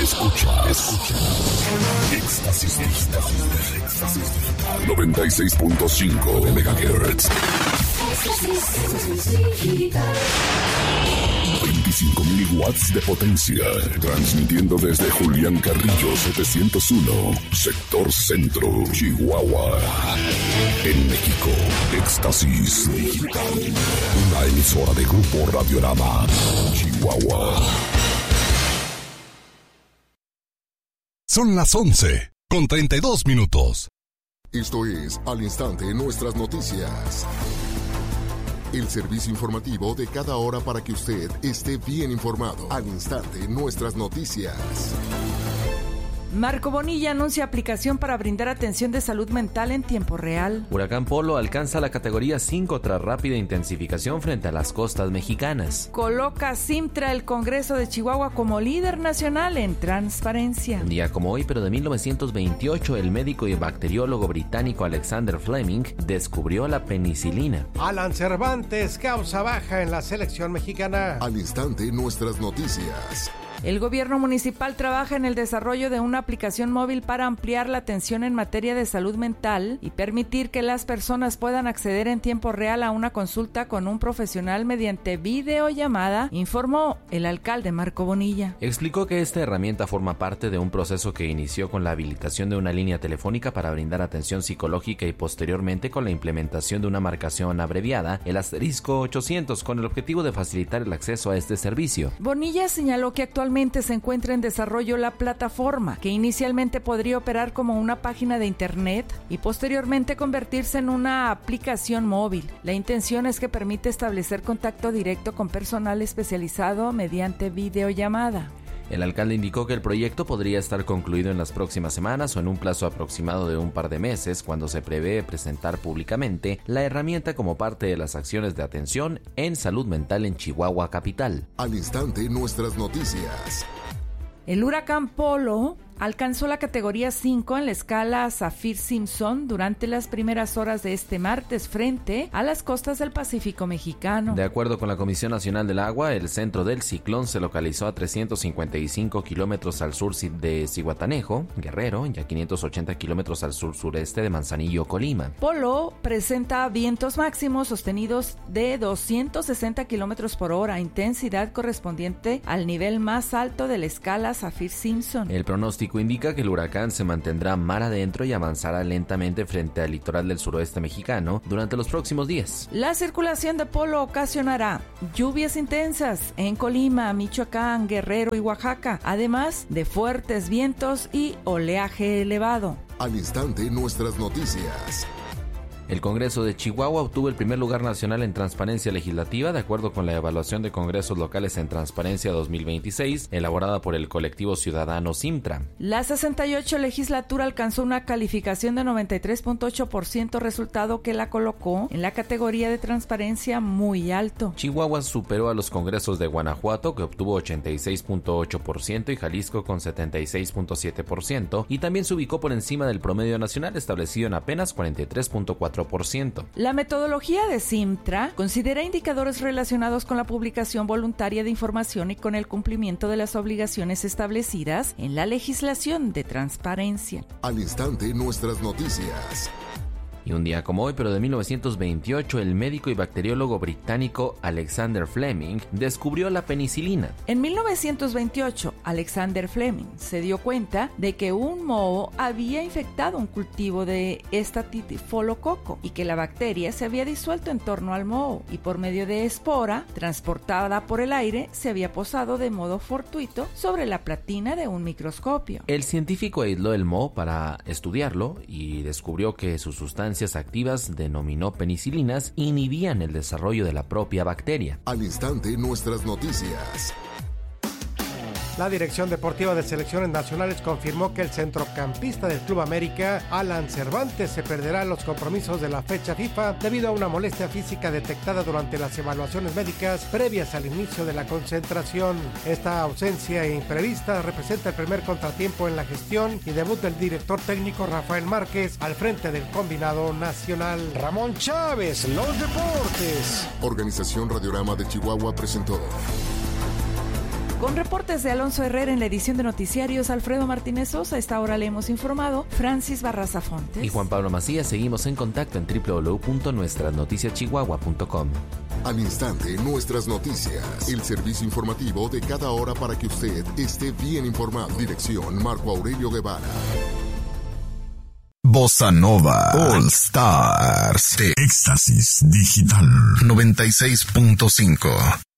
Escucha. Éxtasis Digital. 96.5 de MHz. 25.000 watts de potencia. Transmitiendo desde Julián Carrillo 701, sector centro, Chihuahua. En México, Éxtasis Digital. Una emisora de Grupo Radiorama, Chihuahua. Son las 11:32. Esto es Al Instante Nuestras Noticias. El servicio informativo de cada hora para que usted esté bien informado. Al Instante Nuestras Noticias. Marco Bonilla anuncia aplicación para brindar atención de salud mental en tiempo real. Huracán Polo alcanza la categoría 5 tras rápida intensificación frente a las costas mexicanas. Coloca Simtra el Congreso de Chihuahua como líder nacional en transparencia. Un día como hoy, pero de 1928, el médico y bacteriólogo británico Alexander Fleming descubrió la penicilina. Alan Cervantes causa baja en la selección mexicana. Al Instante Nuestras Noticias. El gobierno municipal trabaja en el desarrollo de una aplicación móvil para ampliar la atención en materia de salud mental y permitir que las personas puedan acceder en tiempo real a una consulta con un profesional mediante videollamada, informó el alcalde Marco Bonilla. Explicó que esta herramienta forma parte de un proceso que inició con la habilitación de una línea telefónica para brindar atención psicológica y posteriormente con la implementación de una marcación abreviada, el *800, con el objetivo de facilitar el acceso a este servicio. Bonilla señaló que actualmente se encuentra en desarrollo la plataforma, que inicialmente podría operar como una página de internet y posteriormente convertirse en una aplicación móvil. La intención es que permite establecer contacto directo con personal especializado mediante videollamada. El alcalde indicó que el proyecto podría estar concluido en las próximas semanas o en un plazo aproximado de un par de meses, cuando se prevé presentar públicamente la herramienta como parte de las acciones de atención en salud mental en Chihuahua capital. Al Instante Nuestras Noticias. El huracán Polo alcanzó la categoría 5 en la escala Saffir-Simpson durante las primeras horas de este martes frente a las costas del Pacífico mexicano. De acuerdo con la Comisión Nacional del Agua, el centro del ciclón se localizó a 355 kilómetros al sur de Zihuatanejo, Guerrero, y a 580 kilómetros al sur-sureste de Manzanillo, Colima. Polo presenta vientos máximos sostenidos de 260 kilómetros por hora, intensidad correspondiente al nivel más alto de la escala Saffir-Simpson. El pronóstico indica que el huracán se mantendrá mar adentro y avanzará lentamente frente al litoral del suroeste mexicano durante los próximos días. La circulación de Polo ocasionará lluvias intensas en Colima, Michoacán, Guerrero y Oaxaca, además de fuertes vientos y oleaje elevado. Al Instante Nuestras Noticias. El Congreso de Chihuahua obtuvo el primer lugar nacional en transparencia legislativa, de acuerdo con la evaluación de congresos locales en transparencia 2026, elaborada por el colectivo ciudadano Simtra. La 68 legislatura alcanzó una calificación de 93.8%, resultado que la colocó en la categoría de transparencia muy alto. Chihuahua superó a los congresos de Guanajuato, que obtuvo 86.8%, y Jalisco con 76.7%, y también se ubicó por encima del promedio nacional establecido en apenas 43.4%. La metodología de Simtra considera indicadores relacionados con la publicación voluntaria de información y con el cumplimiento de las obligaciones establecidas en la legislación de transparencia. Al Instante Nuestras Noticias. Y un día como hoy, pero de 1928, el médico y bacteriólogo británico Alexander Fleming descubrió la penicilina. En 1928, Alexander Fleming se dio cuenta de que un moho había infectado un cultivo de estafilococco y que la bacteria se había disuelto en torno al moho y por medio de espora, transportada por el aire, se había posado de modo fortuito sobre la platina de un microscopio. El científico aisló el moho para estudiarlo y descubrió que sus sustancias activas, denominó penicilinas, inhibían el desarrollo de la propia bacteria. Al Instante Nuestras Noticias. La Dirección Deportiva de Selecciones Nacionales confirmó que el centrocampista del Club América, Alan Cervantes, se perderá los compromisos de la fecha FIFA debido a una molestia física detectada durante las evaluaciones médicas previas al inicio de la concentración. Esta ausencia imprevista representa el primer contratiempo en la gestión y debut del director técnico Rafael Márquez al frente del combinado nacional. Ramón Chávez, los deportes. Organización Radiorama de Chihuahua presentó Con reportes de Alonso Herrera en la edición de noticiarios, Alfredo Martínez Sosa. A esta hora le hemos informado Francis Barraza Fontes y Juan Pablo Macías. Seguimos en contacto en www.nuestrasnoticiaschihuahua.com. Al instante, nuestras noticias. El servicio informativo de cada hora para que usted esté bien informado. Dirección Marco Aurelio Guevara. Bossa Nova All Stars de Éxtasis Digital 96.5.